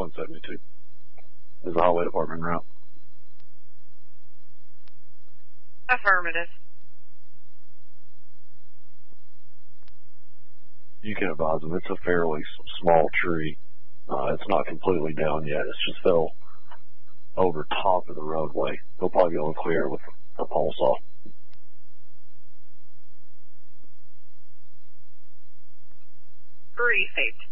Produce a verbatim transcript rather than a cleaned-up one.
one seventy-two. Is the highway department route? Affirmative. You can advise them. It's a fairly small tree. Uh, it's not completely down yet. It's just fell over top of the roadway. They'll probably be able to clear it with a pole saw. Received.